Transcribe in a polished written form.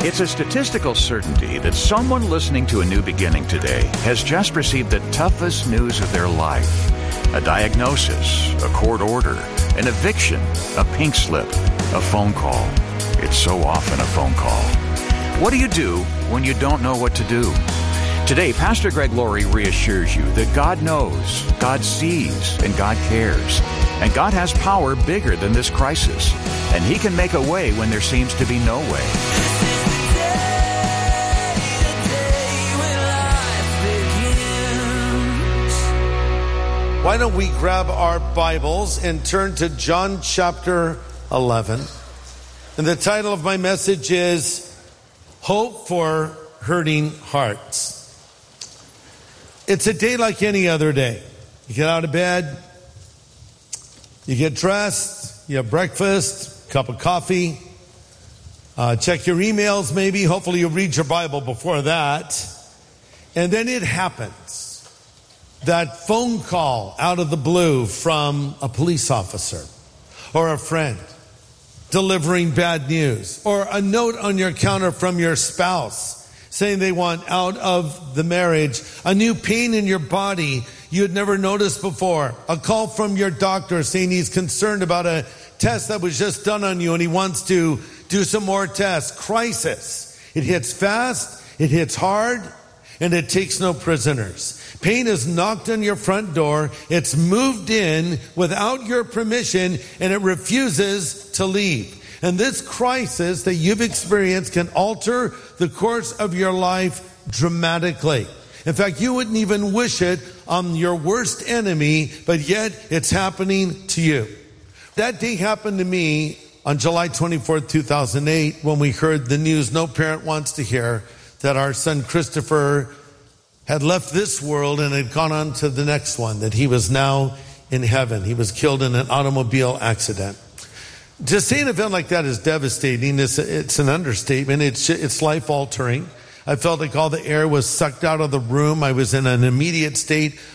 It's a statistical certainty that someone listening to A New Beginning today has just received the toughest news of their life. A diagnosis, a court order, an eviction, a pink slip, a phone call. It's so often a phone call. What do you do when you don't know what to do? Today, Pastor Greg Laurie reassures you that God knows, God sees, and God cares. And God has power bigger than this crisis. And He can make a way when there seems to be no way. Why don't we grab our Bibles and turn to John chapter 11. And the title of my message is Hope for Hurting Hearts. It's a day like any other day. You get out of bed, you get dressed, you have breakfast, cup of coffee, check your emails maybe. Hopefully you'll read your Bible before that. And then it happens. That phone call out of the blue from a police officer or a friend delivering bad news, or a note on your counter from your spouse saying they want out of the marriage, a new pain in your body you had never noticed before, a call from your doctor saying he's concerned about a test that was just done on you and he wants to do some more tests. Crisis. It hits fast, it hits hard, and it takes no prisoners. Pain is knocked on your front door. It's moved in without your permission, and it refuses to leave. And this crisis that you've experienced can alter the course of your life dramatically. In fact, you wouldn't even wish it on your worst enemy, but yet it's happening to you. That day happened to me on July 24th, 2008, when we heard the news no parent wants to hear, that our son Christopher had left this world and had gone on to the next one, that he was now in heaven. He was killed in an automobile accident. To say an event like that is devastating, it's an understatement. It's life-altering. I felt like all the air was sucked out of the room. I was in an immediate state